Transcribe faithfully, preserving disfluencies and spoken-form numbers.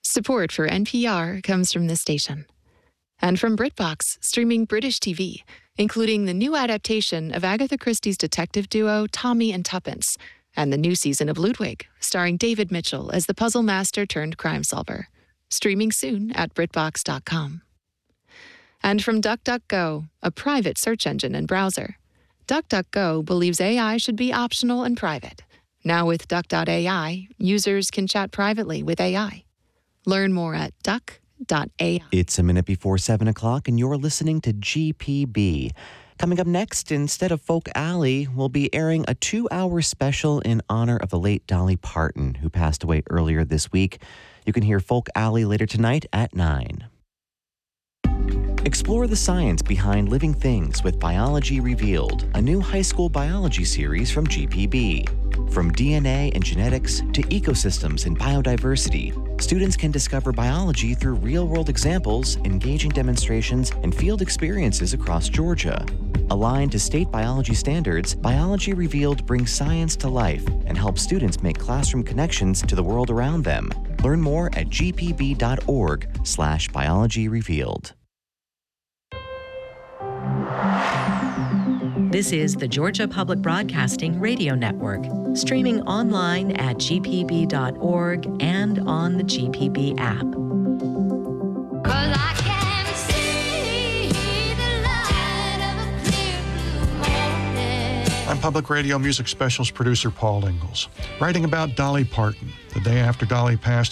Support for N P R comes from this station. And from BritBox, streaming British T V, including the new adaptation of Agatha Christie's detective duo Tommy and Tuppence, and the new season of Ludwig, starring David Mitchell as the puzzle master turned crime solver. Streaming soon at BritBox dot com. And from DuckDuckGo, a private search engine and browser. DuckDuckGo believes A I should be optional and private. Now with Duck dot A I, users can chat privately with A I. Learn more at duck dot A I. It's a minute before seven o'clock, and you're listening to G P B. Coming up next, instead of Folk Alley, we'll be airing a two-hour special in honor of the late Dolly Parton, who passed away earlier this week. You can hear Folk Alley later tonight at nine. Explore the science behind living things with Biology Revealed, a new high school biology series from G P B. From D N A and genetics to ecosystems and biodiversity, students can discover biology through real-world examples, engaging demonstrations, and field experiences across Georgia. Aligned to state biology standards, Biology Revealed brings science to life and helps students make classroom connections to the world around them. Learn more at g p b dot org slash biology revealed. This is the Georgia Public Broadcasting Radio Network, streaming online at g p b dot org and on the G P B app. I'm Public Radio Music Specials producer Paul Ingalls, writing about Dolly Parton. The day after Dolly passed